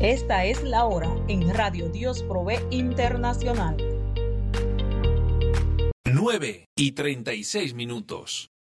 Esta es la hora en Radio Dios Provee Internacional. 9:36.